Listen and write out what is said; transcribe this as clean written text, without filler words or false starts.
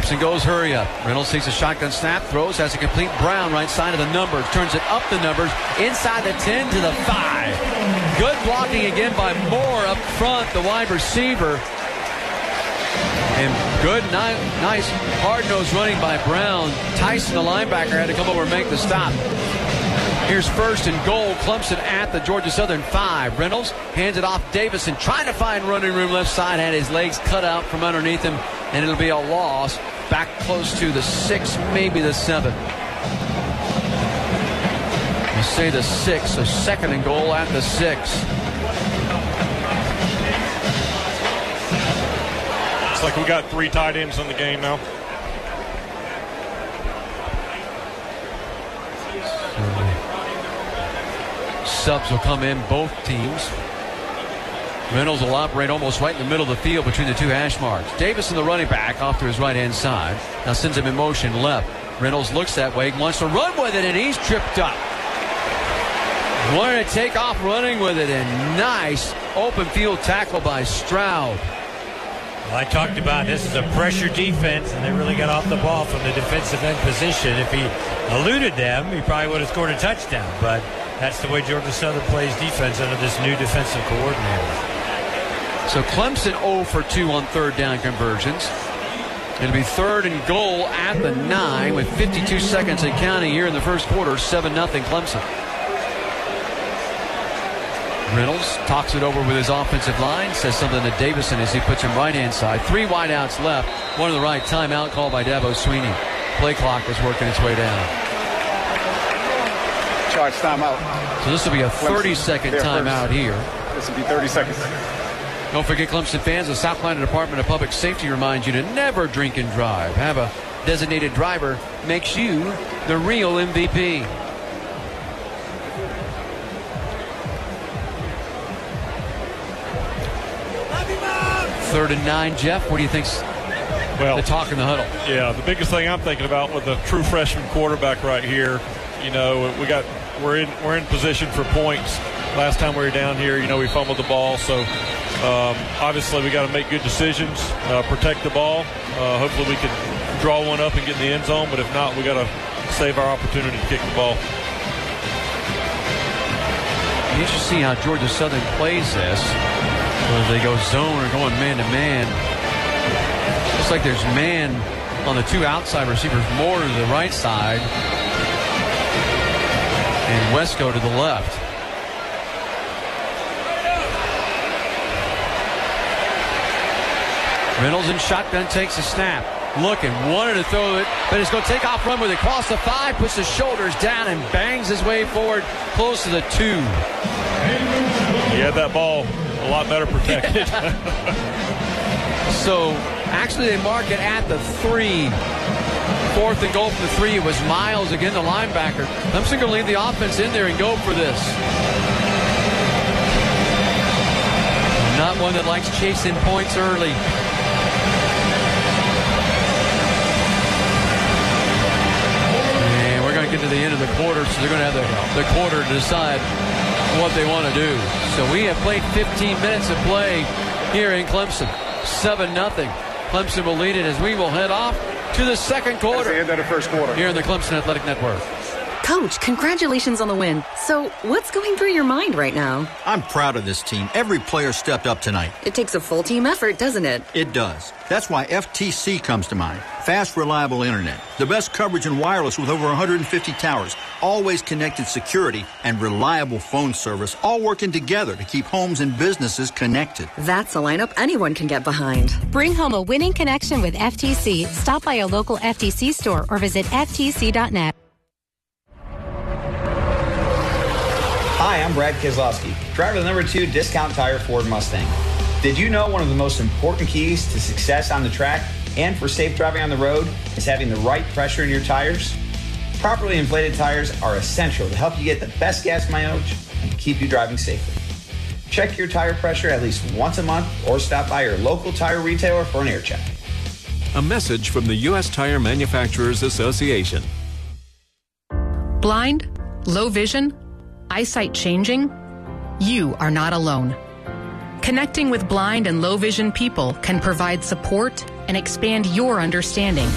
Clemson goes hurry up. Reynolds takes a shotgun snap, throws, has a complete Brown right side of the numbers, turns it up the numbers, inside the 10 to the 5. Good blocking again by Moore up front, the wide receiver. And good, nice, hard-nosed running by Brown. Tyson, the linebacker, had to come over and make the stop. Here's first and goal. Clemson at the Georgia Southern 5. Reynolds hands it off Davison, trying to find running room left side. Had his legs cut out from underneath him, and it'll be a loss. Back close to the 6, maybe the 7. You say the 6, so second and goal at the 6. Looks like we got 3 tight ends in the game now. Subs will come in, both teams. Reynolds will operate almost right in the middle of the field between the 2 hash marks. Davison, the running back, off to his right-hand side. Now sends him in motion left. Reynolds looks that way, wants to run with it, and he's tripped up. Wanted to take off running with it, and nice open field tackle by Stroud. Well, I talked about this is a pressure defense, and they really got off the ball from the defensive end position. If he eluded them, he probably would have scored a touchdown, but that's the way Georgia Southern plays defense under this new defensive coordinator. So Clemson 0 for 2 on third down conversions. It'll be third and goal at the 9 with 52 seconds and counting here in the first quarter. 7-0 Clemson. Reynolds talks it over with his offensive line, says something to Davison as he puts him right-hand side. 3 wideouts left. One to the right. Timeout called by Dabo Sweeney. Play clock is working its way down. Charge timeout. So this will be a 30-second timeout here. This will be 30 seconds. Don't forget, Clemson fans, the South Carolina Department of Public Safety reminds you to never drink and drive. Have a designated driver makes you the real MVP. Third and 9, Jeff. What do you think's the talk in the huddle? Yeah, the biggest thing I'm thinking about with the true freshman quarterback right here, you know, we're in position for points. Last time we were down here, you know, we fumbled the ball, so obviously we got to make good decisions, protect the ball. Hopefully we can draw one up and get in the end zone, but if not, we got to save our opportunity to kick the ball. You should see how Georgia Southern plays this. Whether they go zone or going man-to-man. Looks like there's man on the 2 outside receivers, more to the right side, and Wesco to the left. Reynolds in shotgun takes a snap. Looking, wanted to throw it, but it's going to take off, run with it. Cross the 5, puts his shoulders down and bangs his way forward close to the 2. He had that ball a lot better protected. So actually they mark it at the 3. Fourth and goal from the 3. It was Miles again, the linebacker. Clemson going to leave the offense in there and go for this. Not one that likes chasing points early. And we're going to get to the end of the quarter, so they're going to have the quarter to decide what they want to do. So we have played 15 minutes of play here in Clemson. 7-0. Clemson will lead it as we will head off to the second quarter. That's the end of the first quarter. Here in the Clemson Athletic Network. Coach, congratulations on the win. So, what's going through your mind right now? I'm proud of this team. Every player stepped up tonight. It takes a full team effort, doesn't it? It does. That's why FTC comes to mind. Fast, reliable internet. The best coverage in wireless with over 150 towers. Always connected security and reliable phone service, all working together to keep homes and businesses connected. That's a lineup anyone can get behind. Bring home a winning connection with FTC. Stop by a local FTC store or visit FTC.net. Hi, I'm Brad Keselowski, driver of the number 2 Discount Tire Ford Mustang. Did you know one of the most important keys to success on the track and for safe driving on the road is having the right pressure in your tires? Properly inflated tires are essential to help you get the best gas mileage and keep you driving safely. Check your tire pressure at least once a month or stop by your local tire retailer for an air check. A message from the U.S. Tire Manufacturers Association. Blind? Low vision? Eyesight changing? You are not alone. Connecting with blind and low vision people can provide support and expand your understanding